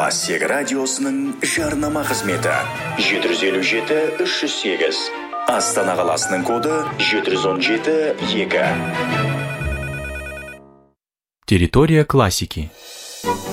Классик радиосының жарнама қызметі 757-308. Астана қаласының коды 717-2. Территория классики.